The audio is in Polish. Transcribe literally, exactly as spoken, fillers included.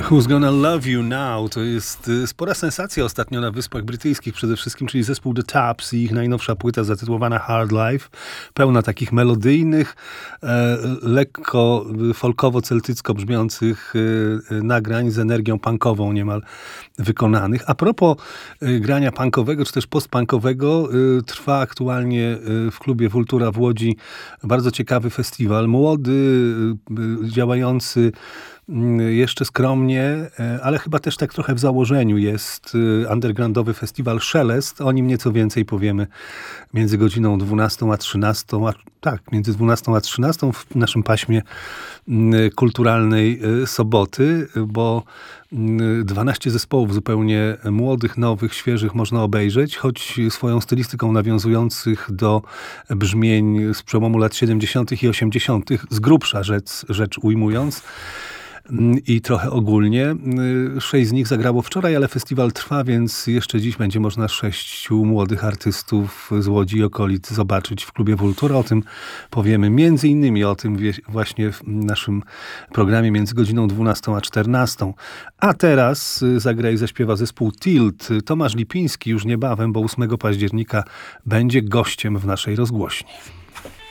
Who's Gonna Love You Now? To jest y, spora sensacja ostatnio na Wyspach Brytyjskich przede wszystkim, czyli zespół The Taps i ich najnowsza płyta zatytułowana Hard Life, pełna takich melodyjnych, e, lekko y, folkowo-celtycko brzmiących y, y, nagrań z energią punkową niemal wykonanych. A propos y, grania punkowego, czy też postpunkowego, y, trwa aktualnie y, w klubie Vultura w Łodzi bardzo ciekawy festiwal. Młody, y, y, działający jeszcze skromnie, ale chyba też tak trochę w założeniu jest undergroundowy festiwal Szelest. O nim nieco więcej powiemy między godziną dwunastą a trzynastą, a tak, między dwunastą a trzynastą w naszym paśmie kulturalnej soboty, bo dwanaście zespołów zupełnie młodych, nowych, świeżych można obejrzeć, choć swoją stylistyką nawiązujących do brzmień z przełomu lat siedemdziesiątych i osiemdziesiątych, z grubsza rzecz, rzecz ujmując. I trochę ogólnie. Sześć z nich zagrało wczoraj, ale festiwal trwa, więc jeszcze dziś będzie można sześciu młodych artystów z Łodzi i okolic zobaczyć w klubie Vultura. O tym powiemy między innymi o tym właśnie w naszym programie między godziną dwunastą a czternastą. A teraz zagra i zaśpiewa zespół Tilt. Tomasz Lipiński już niebawem, bo ósmego października będzie gościem w naszej rozgłośni.